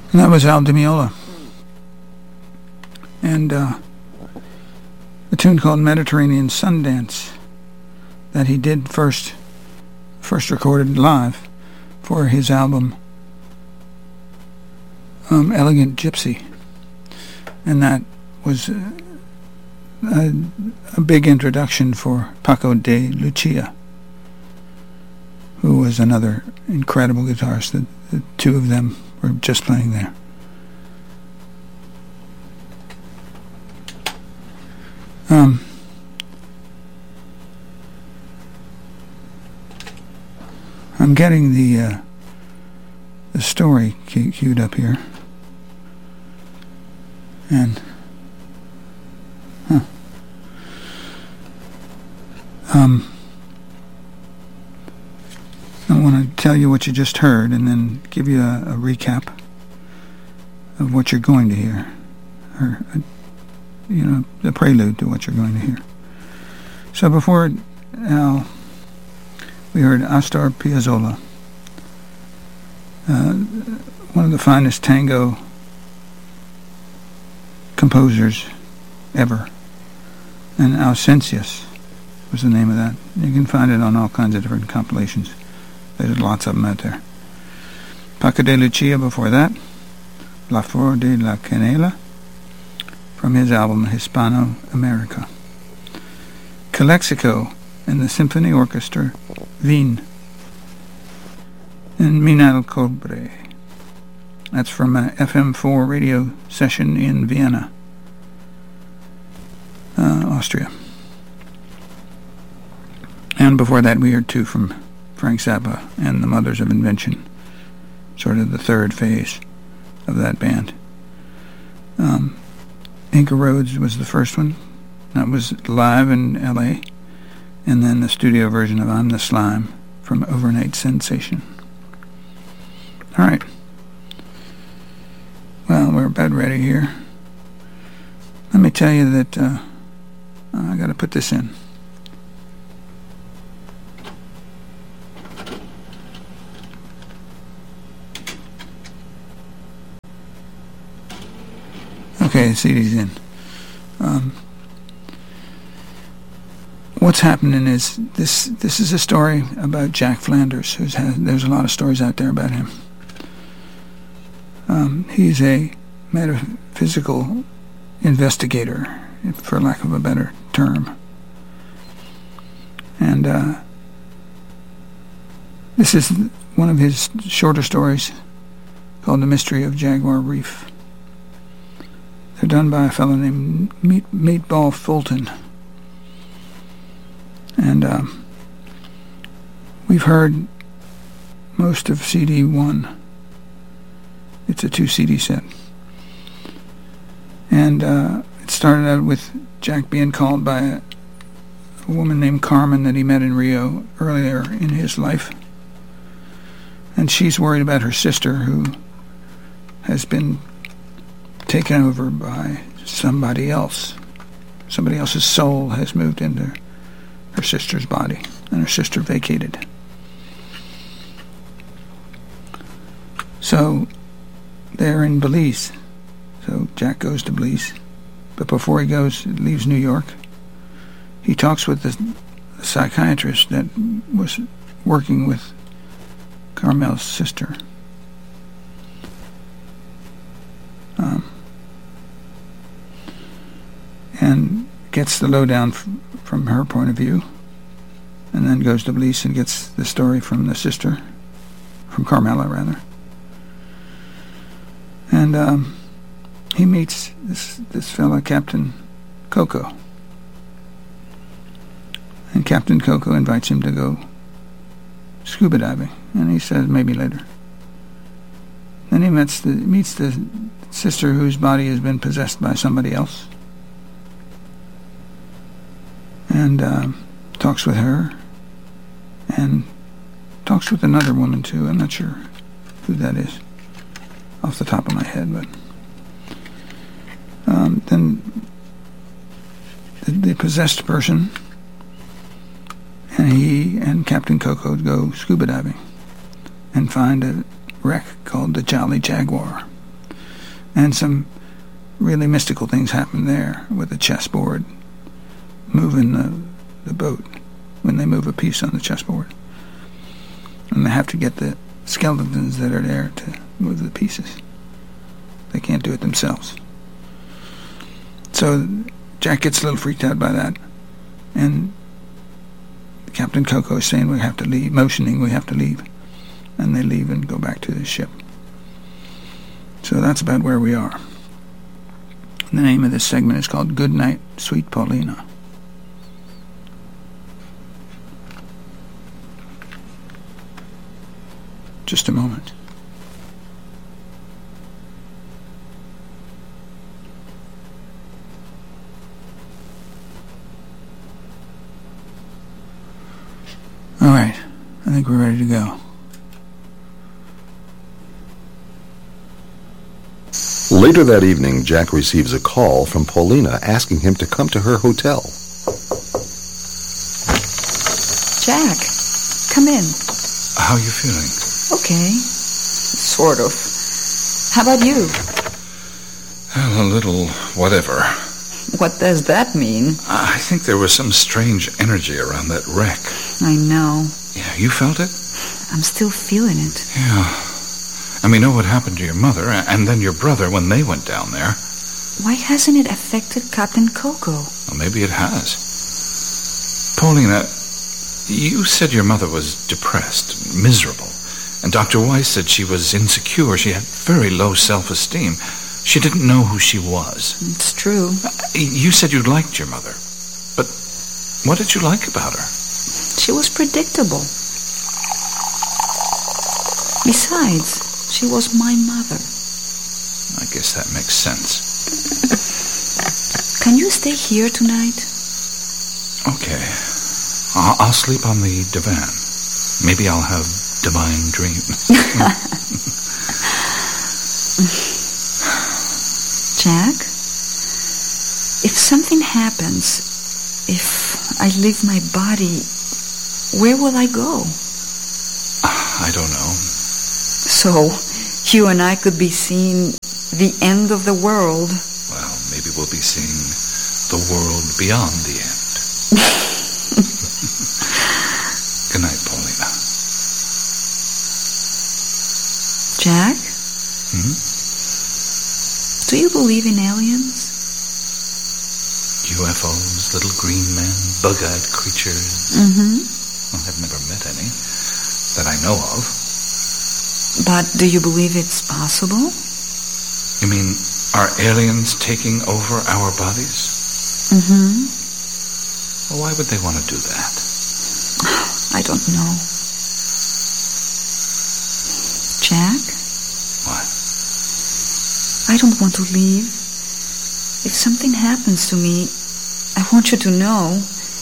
And that was Al Di Meola. And a tune called Mediterranean Sundance that he did first recorded live for his album Elegant Gypsy. And that was a big introduction for Paco de Lucia, who was another incredible guitarist. The two of them were just playing there. I'm getting the story queued up here, and I want to tell you what you just heard, and then give you a recap of what you're going to hear, or the prelude to what you're going to hear. So before Al, we heard Astor Piazzolla, one of the finest tango composers ever, and Ausencias was the name of that. You can find it on all kinds of different compilations. There's lots of them out there. Paco de Lucia before that, La Flor de la Canela, from his album Hispano America. Calexico and the Symphony Orchestra, Wien, and Minal Cobre. That's from a FM4 radio session in Vienna, Austria. And before that, we heard two from Frank Zappa and the Mothers of Invention, sort of the third phase of that band. Inca Roads was the first one. That was live in L.A., and then the studio version of I'm the Slime from Overnight Sensation. All right. Well, we're about ready here. Let me tell you that I got to put this in. Okay, the CD's in. What's happening is this is a story about Jack Flanders. There's a lot of stories out there about him. He's a metaphysical investigator, for lack of a better term. And this is one of his shorter stories called The Mystery of Jaguar Reef. They're done by a fellow named Meatball Fulton. And we've heard most of CD 1. It's a 2-CD set. And it started out with Jack being called by a woman named Carmen that he met in Rio earlier in his life. And she's worried about her sister, who has been taken over by somebody else. Somebody else's soul has moved into her sister's body, and her sister vacated. So they're in Belize. So Jack goes to Belize, but before he leaves New York, he talks with the psychiatrist that was working with Carmel's sister. And gets the lowdown from her point of view, and then goes to Belize and gets the story from the sister, from Carmela rather. And he meets this fella, Captain Coco. And Captain Coco invites him to go scuba diving, and he says maybe later. Then he meets the sister whose body has been possessed by somebody else, and talks with her, and talks with another woman too. I'm not sure who that is off the top of my head, but then the possessed person and he and Captain Coco go scuba diving and find a wreck called the Jolly Jaguar, And some really mystical things happen there with the chessboard moving the boat when they move a piece on the chessboard. And they have to get the skeletons that are there to move the pieces. They can't do it themselves. So Jack gets a little freaked out by that. And Captain Coco is saying we have to leave, motioning we have to leave. And they leave and go back to the ship. So that's about where we are. The name of this segment is called Good Night, Sweet Paulina. Just a moment. All right, I think we're ready to go. Later that evening, Jack receives a call from Paulina asking him to come to her hotel. Jack, come in. How are you feeling? Okay, sort of. How about you? Well, a little whatever. What does that mean? I think there was some strange energy around that wreck. I know. Yeah, you felt it? I'm still feeling it. Yeah. And we know what happened to your mother and then your brother when they went down there. Why hasn't it affected Captain Coco? Well, maybe it has. Paulina, you said your mother was depressed, miserable. And Dr. Weiss said she was insecure. She had very low self-esteem. She didn't know who she was. It's true. You said you liked your mother. But what did you like about her? She was predictable. Besides, she was my mother. I guess that makes sense. Can you stay here tonight? Okay. I'll sleep on the divan. Maybe I'll have divine dreams. Jack, if something happens, if I leave my body, where will I go? I don't know. So, you and I could be seeing the end of the world. Well, maybe we'll be seeing the world beyond the end. Good night, Paulina. Jack? Do you believe in aliens? UFOs, little green men, bug-eyed creatures. Well, I've never met any that I know of. But do you believe it's possible? You mean, are aliens taking over our bodies? Well, why would they want to do that? I don't know. Jack? What? I don't want to leave. If something happens to me, I want you to know